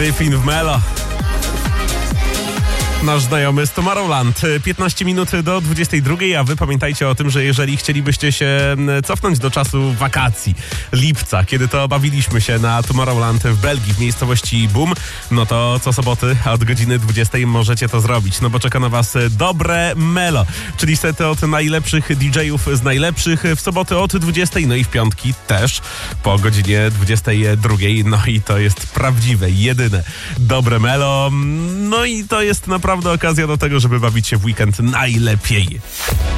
Gryfin w Melo. Nasz znajomy z Tomorrowland. 15 minut do 22, a wy pamiętajcie o tym, że jeżeli chcielibyście się cofnąć do czasu wakacji, lipca, kiedy to bawiliśmy się na Tomorrowland w Belgii, w miejscowości Boom, no to co soboty od godziny 20 możecie to zrobić, no bo czeka na was dobre Melo, czyli sety od najlepszych DJ-ów z najlepszych w soboty od 20, no i w piątki też po godzinie 22, no i to jest prawdziwe, jedyne dobre Melo, no i to jest naprawdę okazja do tego, żeby bawić się w weekend najlepiej.